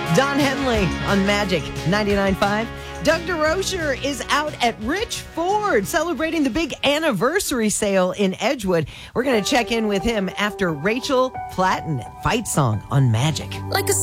Don Henley on Magic 99.5. Doug DeRocher is out at Rich Ford celebrating the big anniversary sale in Edgewood. We're going to check in with him after Rachel Platten, Fight Song on Magic. Like a